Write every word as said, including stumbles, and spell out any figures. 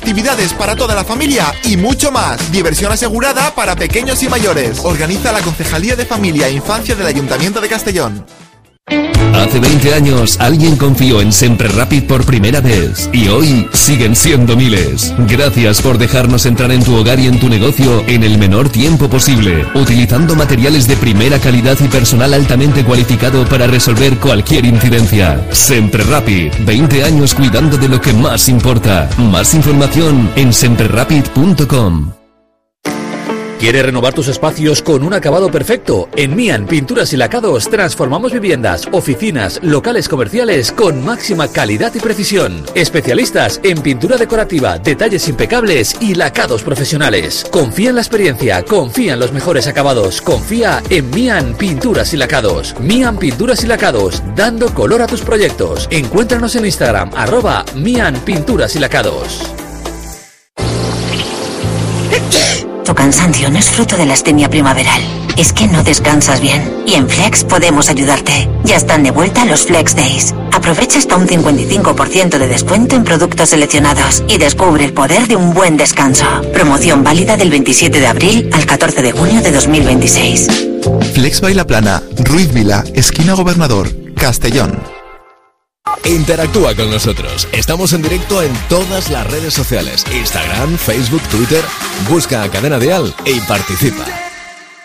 actividades para toda la familia y mucho más. Diversión asegurada para pequeños y mayores. Organiza la Concejalía de Familia e Infancia del Ayuntamiento de Castellón. Hace veinte años alguien confió en Sempre Rapid por primera vez y hoy siguen siendo miles. Gracias por dejarnos entrar en tu hogar y en tu negocio en el menor tiempo posible, utilizando materiales de primera calidad y personal altamente cualificado para resolver cualquier incidencia. Sempre Rapid, veinte años cuidando de lo que más importa. Más información en sempre rapid punto com. ¿Quieres renovar tus espacios con un acabado perfecto? En Mian Pinturas y Lacados transformamos viviendas, oficinas, locales comerciales con máxima calidad y precisión. Especialistas en pintura decorativa, detalles impecables y lacados profesionales. Confía en la experiencia, confía en los mejores acabados, confía en Mian Pinturas y Lacados. Mian Pinturas y Lacados, dando color a tus proyectos. Encuéntranos en Instagram, arroba Mian Pinturas y Lacados. Tu cansancio no es fruto de la astenia primaveral. Es que no descansas bien. Y en Flex podemos ayudarte. Ya están de vuelta los Flex Days. Aprovecha hasta un cincuenta y cinco por ciento de descuento en productos seleccionados y descubre el poder de un buen descanso. Promoción válida del veintisiete de abril al catorce de junio de dos mil veintiséis. Flex Baila Plana, Ruiz Vila, esquina Gobernador, Castellón. Interactúa con nosotros. Estamos en directo en todas las redes sociales: Instagram, Facebook, Twitter. Busca a Cadena Dial y participa.